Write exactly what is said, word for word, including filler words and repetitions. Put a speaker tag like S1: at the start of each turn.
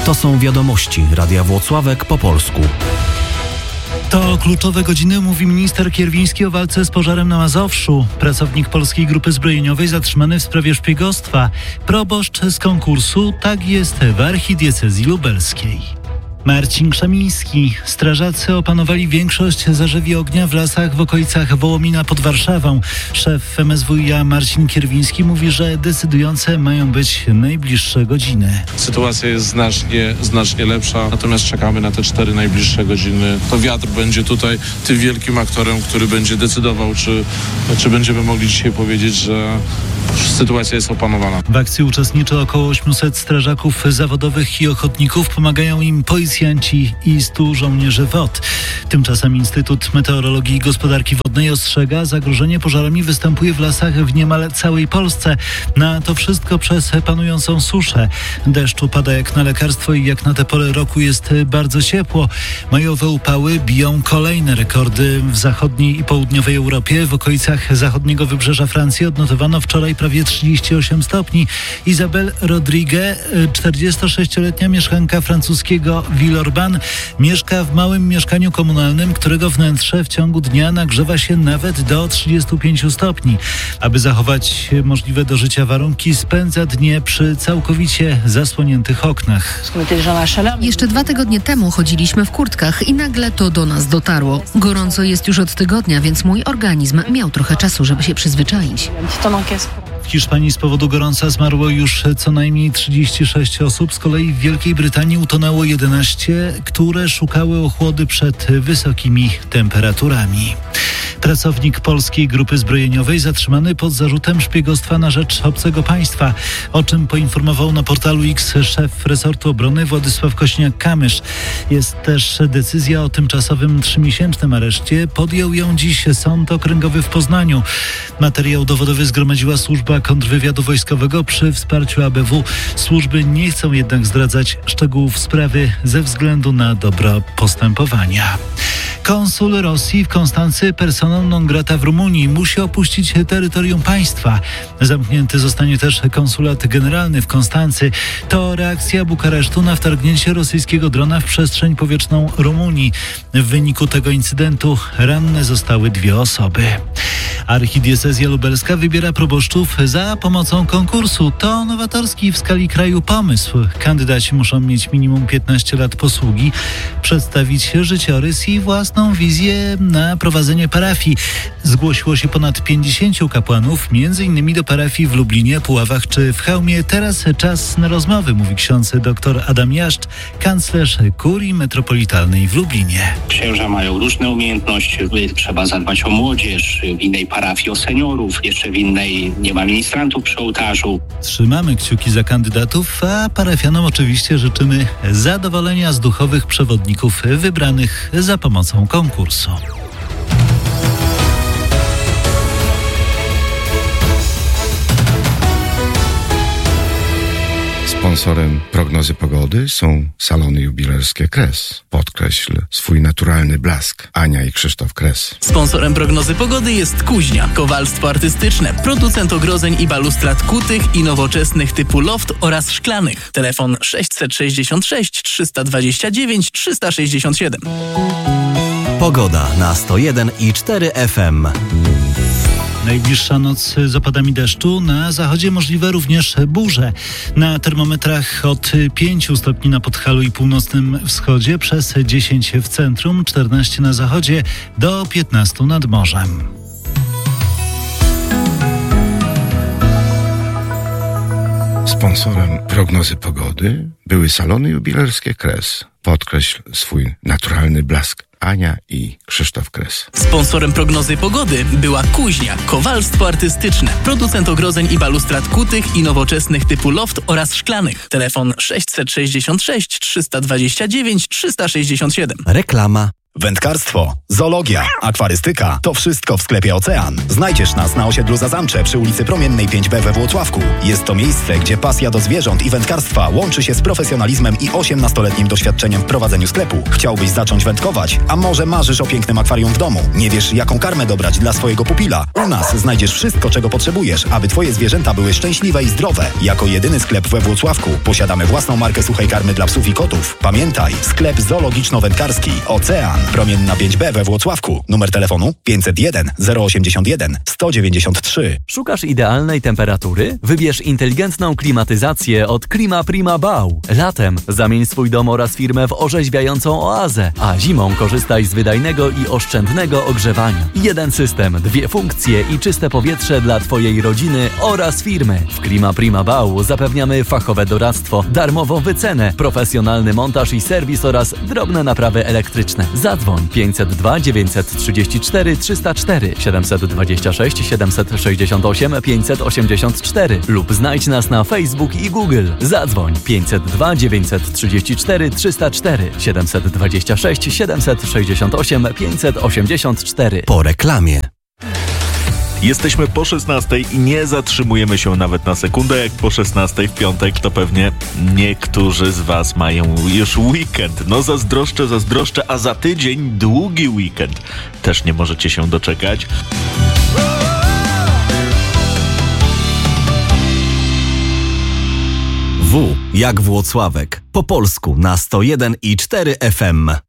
S1: To są wiadomości Radia Włocławek po polsku.
S2: To kluczowe godziny, mówi minister Kierwiński o walce z pożarem na Mazowszu. Pracownik Polskiej Grupy Zbrojeniowej zatrzymany w sprawie szpiegostwa. Proboszcz z konkursu Tak jest w archidiecezji lubelskiej. Marcin Krzemiński. Strażacy opanowali większość zarzewi ognia w lasach w okolicach Wołomina pod Warszawą. Szef M S W iA Marcin Kierwiński mówi, że decydujące mają być najbliższe godziny.
S3: Sytuacja jest znacznie, znacznie lepsza, natomiast czekamy na te cztery najbliższe godziny. To wiatr będzie tutaj tym wielkim aktorem, który będzie decydował, czy, czy będziemy mogli dzisiaj powiedzieć, że sytuacja jest opanowana.
S2: W akcji uczestniczy około ośmiuset strażaków zawodowych i ochotników. Pomagają im policjanci i stu żołnierzy W O T. Tymczasem Instytut Meteorologii i Gospodarki Wodnej ostrzega, zagrożenie pożarami występuje w lasach w niemal całej Polsce. Na to wszystko przez panującą suszę. Deszczu pada jak na lekarstwo i jak na tę porę roku jest bardzo ciepło. Majowe upały biją kolejne rekordy w zachodniej i południowej Europie. W okolicach zachodniego wybrzeża Francji odnotowano wczoraj prawie trzydzieści osiem stopni. Isabel Rodriguez, czterdziestosześcioletnia mieszkanka francuskiego Villeurbanne, mieszka w małym mieszkaniu komunalnym, którego wnętrze w ciągu dnia nagrzewa się nawet do trzydziestu pięciu stopni. Aby zachować możliwe do życia warunki, spędza dnie przy całkowicie zasłoniętych oknach.
S4: Jeszcze dwa tygodnie temu chodziliśmy w kurtkach i nagle to do nas dotarło. Gorąco jest już od tygodnia, więc mój organizm miał trochę czasu, żeby się przyzwyczaić.
S2: W Hiszpanii z powodu gorąca zmarło już co najmniej trzydzieści sześć osób. Z kolei w Wielkiej Brytanii utonęło jedenaście, które szukały ochłody przed wysokimi temperaturami. Pracownik Polskiej Grupy Zbrojeniowej zatrzymany pod zarzutem szpiegostwa na rzecz obcego państwa, o czym poinformował na portalu X szef resortu obrony Władysław Kośniak-Kamysz. Jest też decyzja o tymczasowym trzymiesięcznym areszcie. Podjął ją dziś Sąd Okręgowy w Poznaniu. Materiał dowodowy zgromadziła służba kontrwywiadu wojskowego przy wsparciu A B W. Służby nie chcą jednak zdradzać szczegółów sprawy ze względu na dobro postępowania. Konsul Rosji w Konstancy personam non grata w Rumunii musi opuścić terytorium państwa. Zamknięty zostanie też konsulat generalny w Konstancy. To reakcja Bukaresztu na wtargnięcie rosyjskiego drona w przestrzeń powietrzną Rumunii. W wyniku tego incydentu ranne zostały dwie osoby. Archidiecezja lubelska wybiera proboszczów za pomocą konkursu. To nowatorski w skali kraju pomysł. Kandydaci muszą mieć minimum piętnaście lat posługi, przedstawić życiorys i własną wizję na prowadzenie parafii. Zgłosiło się ponad pięćdziesięciu kapłanów, między innymi do parafii w Lublinie, Puławach czy w Chełmie. Teraz czas na rozmowy, mówi ksiądz dr Adam Jaszcz, kanclerz kurii metropolitalnej w Lublinie.
S5: Księża mają różne umiejętności. Trzeba zadbać o młodzież, w innej parafii o seniorów, jeszcze w innej nie ma ministrantów przy ołtarzu.
S2: Trzymamy kciuki za kandydatów, a parafianom oczywiście życzymy zadowolenia z duchowych przewodników wybranych za pomocą konkursu.
S6: Sponsorem prognozy pogody są salony jubilerskie Kres. Podkreśl swój naturalny blask. Ania i Krzysztof Kres.
S7: Sponsorem prognozy pogody jest Kuźnia, kowalstwo artystyczne, producent ogrodzeń i balustrad kutych i nowoczesnych typu loft oraz szklanych. Telefon sześćset sześćdziesiąt sześć trzysta dwadzieścia dziewięć trzysta sześćdziesiąt siedem.
S1: Pogoda na sto jeden i cztery F M.
S2: Najbliższa noc z opadami deszczu. Na zachodzie możliwe również burze. Na termometrach od pięciu stopni na Podhalu i północnym wschodzie, przez dziesięć w centrum, czternaście na zachodzie, do piętnastu nad morzem.
S6: Sponsorem prognozy pogody były salony jubilerskie Kres. Podkreśl swój naturalny blask. Ania i Krzysztof Kres.
S7: Sponsorem prognozy pogody była Kuźnia, kowalstwo artystyczne, producent ogrodzeń i balustrad kutych i nowoczesnych typu loft oraz szklanych. Telefon sześćset sześćdziesiąt sześć trzysta dwadzieścia dziewięć trzysta sześćdziesiąt siedem.
S1: Reklama.
S8: Wędkarstwo, zoologia, akwarystyka – to wszystko w sklepie Ocean. Znajdziesz nas na osiedlu Zazamcze przy ulicy Promiennej pięć B we Włocławku. Jest to miejsce, gdzie pasja do zwierząt i wędkarstwa łączy się z profesjonalizmem i osiemnastoletnim doświadczeniem w prowadzeniu sklepu. Chciałbyś zacząć wędkować? A może marzysz o pięknym akwarium w domu? Nie wiesz, jaką karmę dobrać dla swojego pupila? U nas znajdziesz wszystko, czego potrzebujesz, aby twoje zwierzęta były szczęśliwe i zdrowe. Jako jedyny sklep we Włocławku posiadamy własną markę suchej karmy dla psów i kotów. Pamiętaj, sklep zoologiczno-wędkarski Ocean, Promienna pięć B we Włocławku. Numer telefonu pięćset jeden zero osiemdziesiąt jeden sto dziewięćdziesiąt trzy.
S9: Szukasz idealnej temperatury? Wybierz inteligentną klimatyzację od Klima Prima Bau. Latem zamień swój dom oraz firmę w orzeźwiającą oazę, a zimą korzystaj z wydajnego i oszczędnego ogrzewania. Jeden system, dwie funkcje i czyste powietrze dla twojej rodziny oraz firmy. W Klima Prima Bau zapewniamy fachowe doradztwo, darmową wycenę, profesjonalny montaż i serwis oraz drobne naprawy elektryczne. Zadzwoń pięćset dwa dziewięćset trzydzieści cztery trzysta cztery, siedemset dwadzieścia sześć siedemset sześćdziesiąt osiem pięćset osiemdziesiąt cztery lub znajdź nas na Facebook i Google. Zadzwoń pięćset dwa dziewięćset trzydzieści cztery trzysta cztery, siedemset dwadzieścia sześć siedemset sześćdziesiąt osiem pięćset osiemdziesiąt cztery.
S1: Po reklamie.
S10: Jesteśmy po szesnastej i nie zatrzymujemy się nawet na sekundę. Jak po szesnastej w piątek, to pewnie niektórzy z was mają już weekend. No zazdroszczę, zazdroszczę, a za tydzień długi weekend. Też nie możecie się doczekać.
S1: W jak Włocławek. Po polsku na sto jeden i cztery F M.